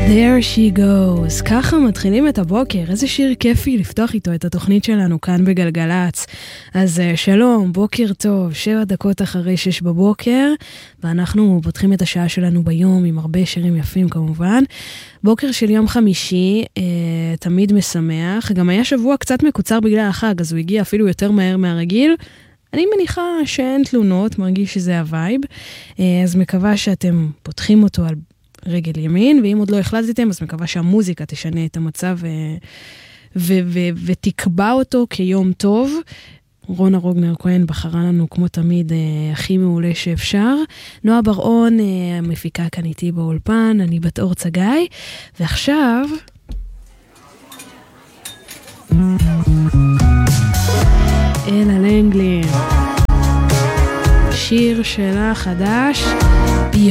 There she goes. ככה מתחילים את הבוקר. איזה שיר כיפי לפתוח איתו את התוכנית שלנו כאן בגלגלץ. אז שלום, בוקר טוב, 7 דקות אחרי 6 בבוקר, ואנחנו פותחים את השעה שלנו ביום עם הרבה שירים יפים כמובן. בוקר של יום חמישי, תמיד משמח. גם היה שבוע קצת מקוצר בגלל החג, אז הוא הגיע אפילו יותר מהר מהרגיל. אני מניחה שאין תלונות, מרגיש שזה הווייב. אז מקווה שאתם פותחים אותו על רגל ימין, ואם עוד לא החלטתם, אז מקווה שהמוזיקה תשנה את המצב ותקבע אותו כיום טוב. רונה רוגנר כהן בחרה לנו כמו תמיד הכי מעולה שאפשר. נועה ברעון מפיקה כאן איתי באולפן, אני בת אור צגאי, ועכשיו אלה לנגלין, שיר שלה חדש,